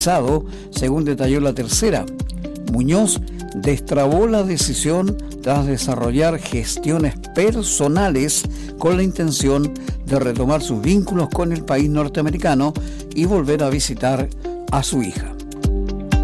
según detalló La Tercera. Muñoz destrabó la decisión tras desarrollar gestiones personales con la intención de retomar sus vínculos con el país norteamericano y volver a visitar a su hija.